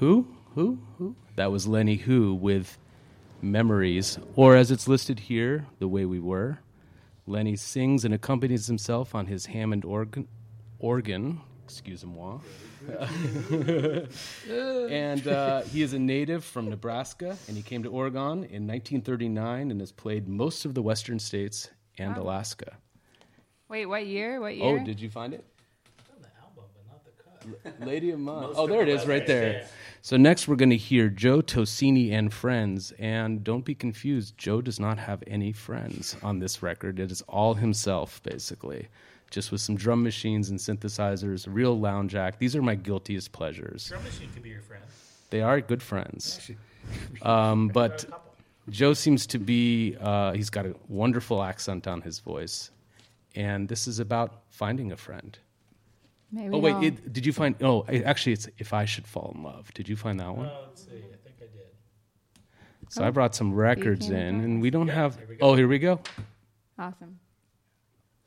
Who? That was Lenny Who with Memories, or as it's listed here, The Way We Were. Lenny sings and accompanies himself on his Hammond organ, excusez-moi. And he is a native from Nebraska, and he came to Oregon in 1939 and has played most of the western states and Alaska. Wait, what year? Oh, did you find it? On the album, but not the cut. Lady of Mine. Oh, there it is, right there. Yeah. So next we're going to hear Joe Tosini and Friends, and don't be confused, Joe does not have any friends on this record. It is all himself, basically, just with some drum machines and synthesizers, real lounge act. These are my guiltiest pleasures. Drum machine could be your friend. They are good friends. But Joe seems to be, he's got a wonderful accent on his voice, and this is about finding a friend. Maybe Did you find... actually, it's If I Should Fall in Love. Did you find that one? Let's see. I think I did. So I brought some records in, and we don't have... Here we go. Oh, here we go. Awesome.